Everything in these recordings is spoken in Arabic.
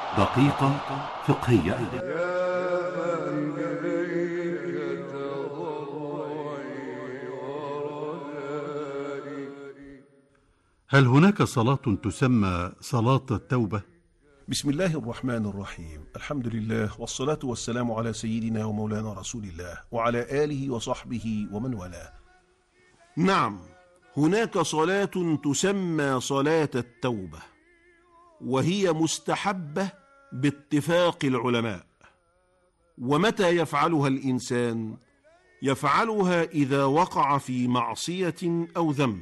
دقيقة فقهية. هل هناك صلاة تسمى صلاة التوبة؟ بسم الله الرحمن الرحيم. الحمد لله والصلاة والسلام على سيدنا ومولانا رسول الله وعلى آله وصحبه ومن والاه. نعم، هناك صلاة تسمى صلاة التوبة، وهي مستحبة باتفاق العلماء. ومتى يفعلها الإنسان؟ يفعلها إذا وقع في معصية أو ذنب،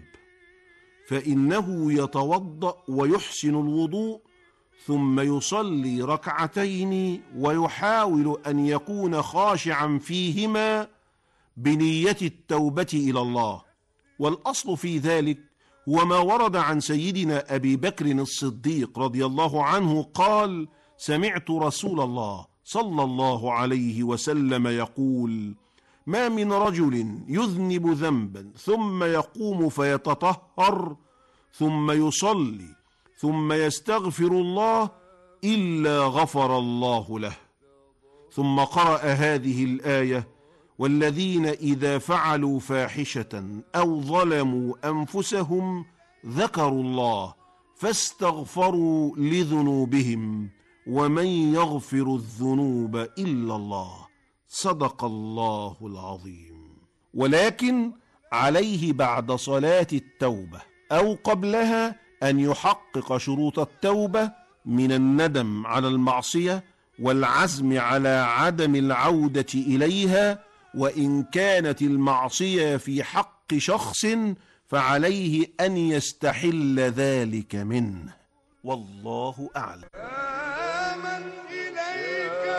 فإنه يتوضأ ويحسن الوضوء، ثم يصلي ركعتين ويحاول أن يكون خاشعا فيهما بنية التوبة إلى الله. والأصل في ذلك هو ما ورد عن سيدنا أبي بكر الصديق رضي الله عنه قال: سمعت رسول الله صلى الله عليه وسلم يقول: ما من رجل يذنب ذنبا ثم يقوم فيتطهر ثم يصلي ثم يستغفر الله إلا غفر الله له. ثم قرأ هذه الآية: والذين إذا فعلوا فاحشة أو ظلموا أنفسهم ذكروا الله فاستغفروا لذنوبهم ومن يغفر الذنوب إلا الله. صدق الله العظيم. ولكن عليه بعد صلاة التوبة أو قبلها أن يحقق شروط التوبة من الندم على المعصية والعزم على عدم العودة إليها، وإن كانت المعصية في حق شخص فعليه أن يستحل ذلك منه، والله أعلم. آمن إليك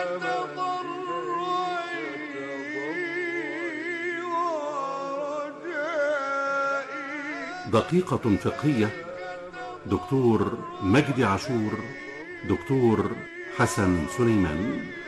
تضرعي ورجائي. دقيقة فقهية. دكتور مجدي عاشور، دكتور حسن سليمان.